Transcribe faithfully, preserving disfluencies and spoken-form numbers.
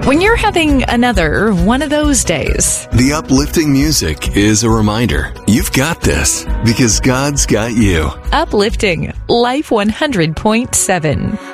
When you're having another one of those days. The uplifting music is a reminder you've got this because God's got you. Uplifting Life one hundred point seven.